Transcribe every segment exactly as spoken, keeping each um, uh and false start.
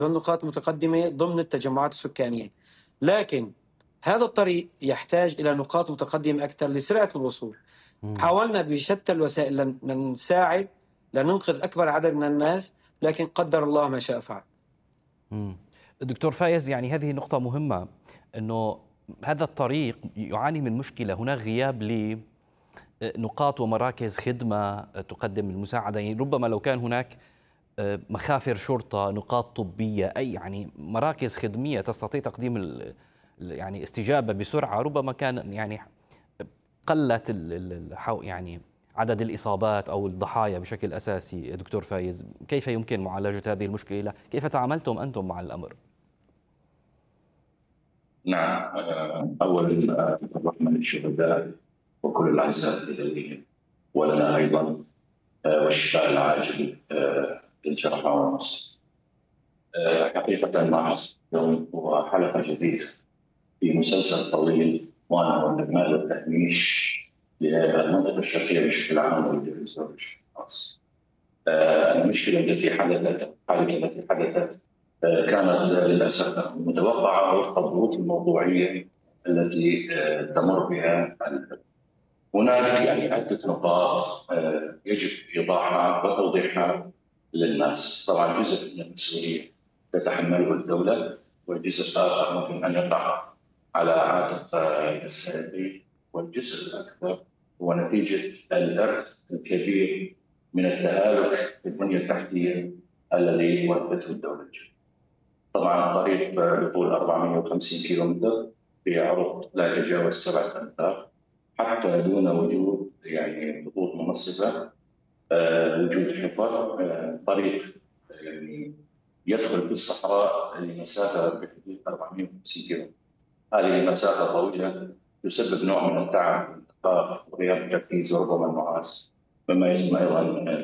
والنقاط متقدمة ضمن التجمعات السكانية، لكن هذا الطريق يحتاج إلى نقاط متقدمة أكثر لسرعة الوصول. مم. حاولنا بشتى الوسائل لن لن نساعد لننقذ أكبر عدد من الناس، لكن قدر الله ما شاء فعل. مم. دكتور فايز، يعني هذه نقطة مهمة، أنه هذا الطريق يعاني من مشكلة، هناك غياب لنقاط ومراكز خدمة تقدم المساعدة. يعني ربما لو كان هناك مخافر شرطة، نقاط طبية، أي يعني مراكز خدمية تستطيع تقديم ال يعني استجابة بسرعة، ربما كان يعني قلت ال ال يعني عدد الإصابات أو الضحايا بشكل أساسي. دكتور فايز، كيف يمكن معالجة هذه المشكلة؟ كيف تعاملتم أنتم مع الأمر؟ نعم، آه، أولا تفرحنا للشهداء وكل الأعزاء الذين ولنا أيضا، آه، والشفاء العاجل آه، للجرحى والمصاب. آه، حقيقة ما حصل اليوم هو حلقة جديدة في مسلسل طويل، وأنا والنجمال والتهميش للمنطقة الشرقية بشكل عام والجزائر بشكل خاص. آه، المشكلة التي حدثت الحادثة التي حدثت آه، كانت للأسف متوقعة وفق الضغوط الموضوعية التي آه، تمر بها البلد. هناك يعني عدة نقاط آه، يجب إيضاحها وتوضيحها للناس. طبعا جزء من المسؤولية تتحمله الدولة، والجزء الآخر ممكن أن يقع على عاتق آه، السائقين، والجزء الأكبر هو نتيجة الإرث الكبير من التهالك في البنية التحتية الذي ولدته الدولة. طبعا الطريق بطول أربعمئة وخمسين كيلومتر بعرض لا يتجاوز سبعة أمتار، حتى دون وجود يعني خطوط منصفة، آه، وجود حفر، آه، طريق يعني يدخل في الصحراء لمسافة بحدود أربعمئة وخمسين كيلومتر. هذه مسافة طويلة تسبب نوع من التعب والإرهاق وغياب التركيز وربما النعاس، مما يسمى أيضا.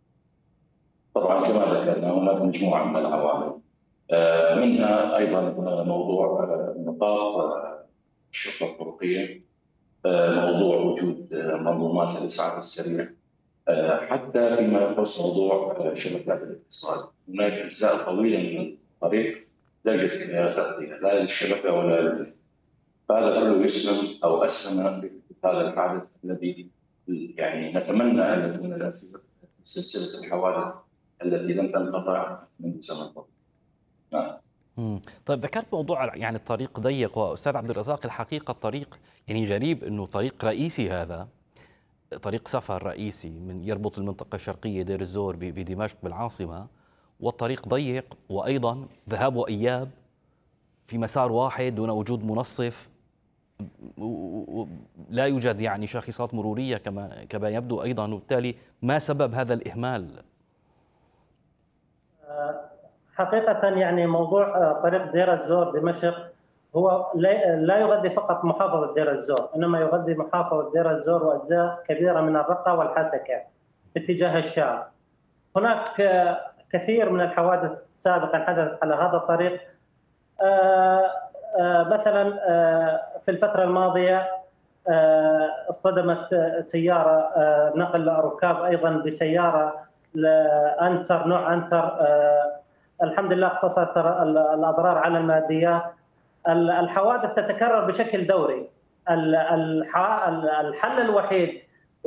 طبعا كما ذكرنا هناك مجموعة من العوامل، آه، منها ايضا موضوع آه، نقاط آه، الشرطه الطرقيه، آه، موضوع وجود آه، منظومات الاسعاف السريع، آه، حتى فيما يخص موضوع آه، شبكات الاتصال. هناك اجزاء طويله من الطريق لا يوجد فيها تغطيه لا للشبكه ولا لل- فهذا كله يسهم او اسهم في هذا الحادث الذي يعني نتمنى ان يكون الاخير في سلسله الحوادث التي لم تنقطع منذ زمن طويل. نعم. مم. طيب، ذكرت موضوع يعني الطريق ضيق، وأستاذ عبد الرزاق الحقيقة الطريق يعني غريب، أنه طريق رئيسي، هذا طريق سفر رئيسي من يربط المنطقة الشرقية دير الزور ب- بدمشق بالعاصمة، والطريق ضيق، وأيضا ذهاب وإياب في مسار واحد دون وجود منصف، و- و- لا يوجد يعني شاخصات مرورية كما كما يبدو أيضا، وبالتالي ما سبب هذا الإهمال؟ حقيقة يعني موضوع آه، طريق دير الزور دمشق هو لا لا يغذي فقط محافظة دير الزور، إنما يغذي محافظة دير الزور وأجزاء كبيرة من الرقة والحسكة باتجاه الشام. هناك آه، كثير من الحوادث سابقا حدثت على هذا الطريق. آه، آه، مثلا آه، في الفترة الماضية آه، اصطدمت آه، سيارة آه، نقل ركاب أيضا بسيارة أنتر، نوع أنتر. آه، الحمد لله اقتصرت الأضرار على الماديات. الحوادث تتكرر بشكل دوري. الحل الوحيد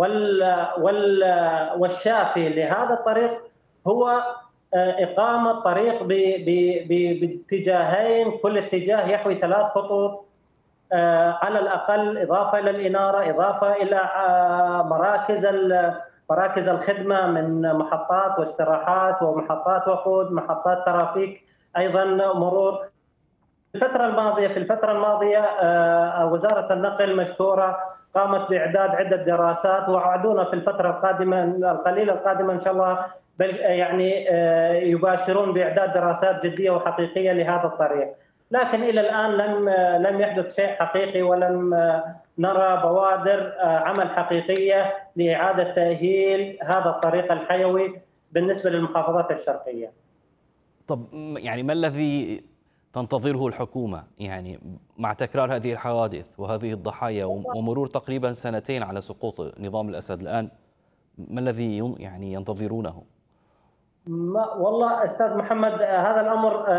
والشافي لهذا الطريق هو إقامة طريق باتجاهين، كل اتجاه يحوي ثلاث خطوط على الأقل، إضافة إلى الإنارة، إضافة إلى مراكز مراكز الخدمة من محطات واستراحات ومحطات وقود، محطات ترافيك، أيضا مرور. الفترة الماضية في الفترة الماضية وزارة النقل مشكورة قامت بإعداد عدة دراسات، ووعدونا في الفترة القادمة القليلة القادمة إن شاء الله بل يعني يباشرون بإعداد دراسات جدية وحقيقية لهذا الطريق. لكن إلى الآن لم لم يحدث شيء حقيقي، ولم نرى بوادر عمل حقيقية لإعادة تأهيل هذا الطريق الحيوي بالنسبة للمحافظات الشرقية. طب يعني ما الذي تنتظره الحكومة يعني مع تكرار هذه الحوادث وهذه الضحايا ومرور تقريبا سنتين على سقوط نظام الأسد الآن؟ ما الذي يعني ينتظرونه؟ والله استاذ محمد هذا الامر